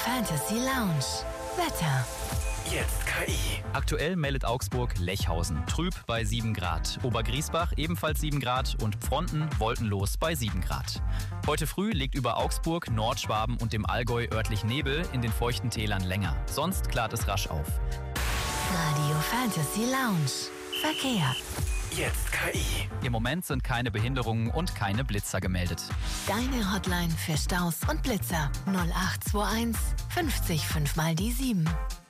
Fantasy Lounge. Wetter. Jetzt KI. Aktuell meldet Augsburg Lechhausen. Trüb bei 7 Grad. Obergriesbach ebenfalls 7 Grad und Pfronten wolkenlos bei 7 Grad. Heute früh liegt über Augsburg, Nordschwaben und dem Allgäu örtlich Nebel, in den feuchten Tälern länger. Sonst klart es rasch auf. Radio Fantasy Lounge. Verkehr. Jetzt KI. Im Moment sind keine Behinderungen und keine Blitzer gemeldet. Deine Hotline für Staus und Blitzer 0821 50 5 mal die 7.